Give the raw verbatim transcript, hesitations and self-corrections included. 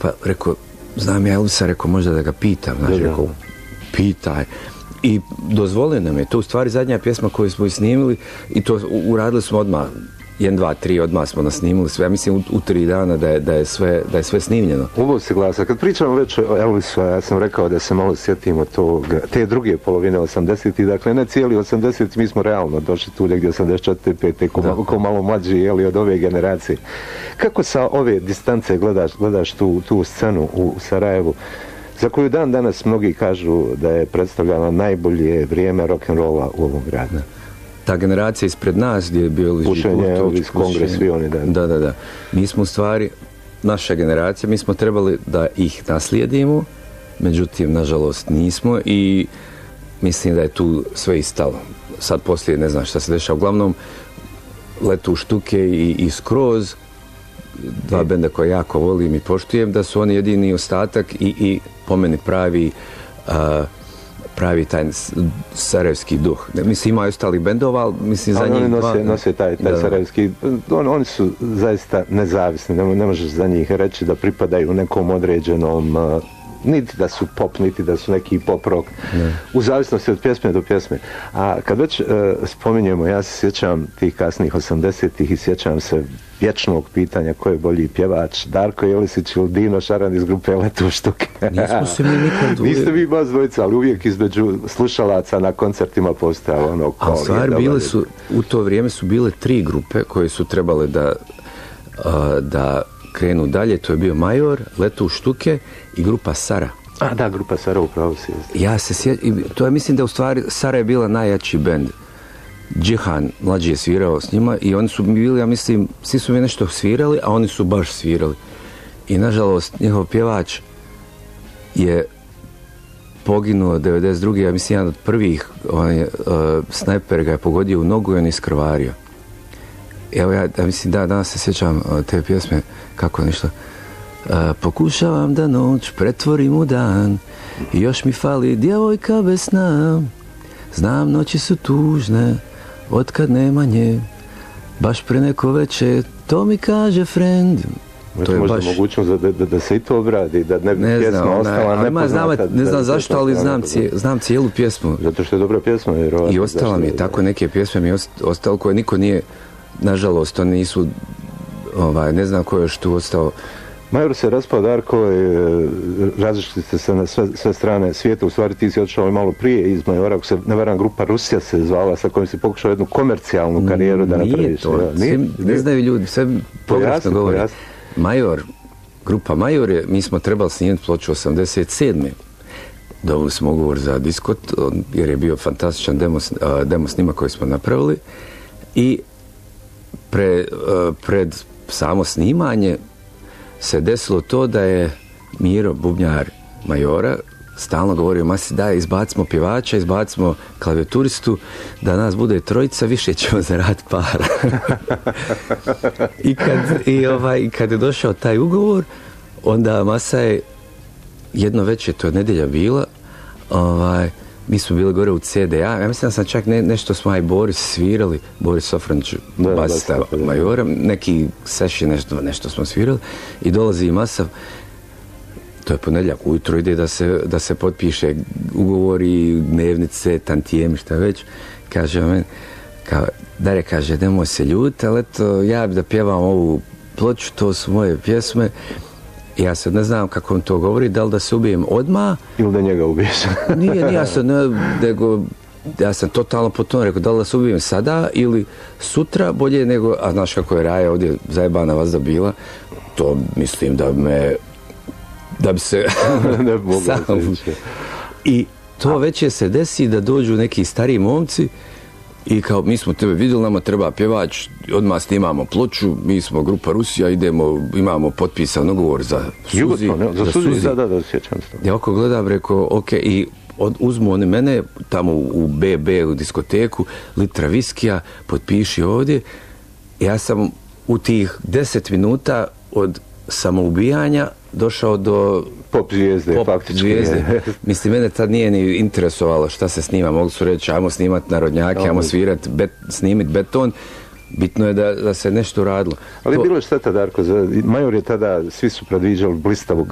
pa rekao, znam ja Elvisa, rekao, možda da ga pitam, znaš, rekao, pitaj. I dozvolio nam je, to u stvari zadnja pjesma koju smo i snimili i to uradili smo odmah, jedan, dva, tri, odmah smo nasnimili sve, ja mislim u, u tri dana da je, da je, sve, da je sve snimljeno. Uvo se glasa, kad pričamo već o Elvisu, ja sam rekao da se malo sjetimo tog, te druge polovine osamdesetih, dakle ne cijeli osamdeseti, mi smo realno došli tu negdje osamdeset četiri pete ko, ma, ko malo mlađi, jeli, od ove generacije. Kako sa ove distance gledaš, gledaš tu, tu scenu u Sarajevu, za koju dan danas mnogi kažu da je predstavljala najbolje vrijeme rock'n'rolla u ovom gradu? Ta generacija ispred nas gdje je bio Pušenje, Elvis, Kongres, svi oni da. Da, da, da. Mi smo u stvari, naša generacija, mi smo trebali da ih naslijedimo, međutim, nažalost, nismo i mislim da je tu sve istalo. Sad poslije, ne znam šta se dešava, uglavnom, Letu štuke i, i Skroz, dva e. benda koje jako volim i poštujem, da su oni jedini ostatak i, i po meni pravi uh, pravi taj sarajevski duh. Mislim, ima i ostalih bendova, ali mislim za njih... Oni nose, dva... nose taj, taj sarajevski... On, oni su zaista nezavisni, ne, ne možeš za njih reći da pripadaju nekom određenom... Uh, niti da su pop, niti da su neki pop rock. Ne. U zavisnosti od pjesme do pjesme. A kad već uh, spominjemo, ja se sjećam tih kasnih osamdesetih i sjećam se vječnog pitanja ko je bolji pjevač, Darko Jelisić ili Dino Šaran iz grupe Letu štuke. Nismo se mi nikad uvijek... Niste vi baš dvojica, ali uvijek između slušalaca na koncertima postojalo ono ko... A stvar bile su, u to vrijeme su bile tri grupe koje su trebale da, uh, da krenu dalje. To je bio Major, Letu štuke i grupa Sara. A da, grupa Sara upravo si jeste. Ja se sjećam, to je mislim da u stvari Sara je bila najjači bend. Džihan mlađi je svirao s njima i oni su bili, ja mislim, svi su mi nešto svirali, a oni su baš svirali. I nažalost, njihov pjevač je poginuo devedeset druge ja mislim, jedan od prvih, on je, uh, snajper ga je pogodio u nogu i on je iskrvario. Evo ja, ja mislim, da, danas se sjećam uh, te pjesme, kako je nešto. Uh, pokušavam da noć pretvorim u dan i još mi fali djevojka bez sna. Znam, noći su tužne, otkad nema nje, baš pre neko veče, to mi kaže friend. To je možda baš... mogućnost da, da, da se i to obradi, da ne bi ne pjesma znam, ostala nepoznata. Ne znam zašto, ali znam, cije, znam cijelu pjesmu. Zato što je dobra pjesma. Vjerovatno, i ostala mi je, tako neke pjesme mi je ostalo koje niko nije, nažalost, oni nisu, ovaj, ne znam ko je još tu ostao. Major se raspao, Darko, različili ste se na sve, sve strane svijeta, u stvari ti si odšao i malo prije iz Majora, ako se ne varam, grupa Rusija se zvala, sa kojom si pokušao jednu komercijalnu karijeru da napraviš. Nije to, ja, nije, sve, ne znaju ljudi, sve pogrešno govore. Major, grupa Major je, mi smo trebali snimiti ploču osamdeset sedme Dobili smo ugovor za diskot, jer je bio fantastičan demo, demo snima koji smo napravili i pre, pred samo snimanje se desilo to da je Miro, bubnjar Majora, stalno govorio, masi daj, izbacimo pjevača, izbacimo klavijaturistu, da nas bude trojica, više ćemo zaraditi para. I, kad, i ovaj, kad je došao taj ugovor, onda Masa je jedno večer, to je nedjelja bila, ovaj, mi smo bili gore u C D A, ja mislim da sam čak ne, nešto smo aj Boris svirali, Boris Sofranić, basista Majora, neki session, nešto, nešto smo svirali i dolazi Masa, to je ponedjeljak, ujutro ide da se, da se potpiše ugovori, dnevnice, tantijemi, šta već, kaže meni, kao, Dare, kaže, nemoj se ljuti, ali eto, ja bi da pjevam ovu ploču, to su moje pjesme. Ja sad ne znam kako on to govori, da li da se ubijem odmah... Ili da njega ubiješ. Nije, nije, ja sam, ne, nego, ja sam totalno po tome rekao, da li da se ubijem sada ili sutra, bolje nego, a znaš kako je Raja ovdje zajebana vazda bila, to mislim da me, da bi se... ne bi mogla I to već je se desi da dođu neki stariji momci i kao, mi smo tebe vidjeli, nama treba pjevač, odmah snimamo ploču, mi smo grupa Rusija, idemo, imamo potpisan ugovor za Suzi. Jugoslo, ne, za, za Suzi, da, da, da, sjećam se. Ja oko gledam, rekao, ok, i od, uzmu oni mene, tamo u B B, u diskoteku, litra viskija, potpiši ovdje. Ja sam u tih deset minuta od samoubijanja došao do pop zvijezde, pop faktički. Zvijezde. Mislim, mene tad nije ni interesovalo šta se snima. Mogli su reći, ajmo snimat narodnjake, no, ajmo svirat, bet, snimit beton. Bitno je da, da se nešto radilo. Ali to... bilo je šteta, Darko, za Major je tada, svi su predviđali blistavu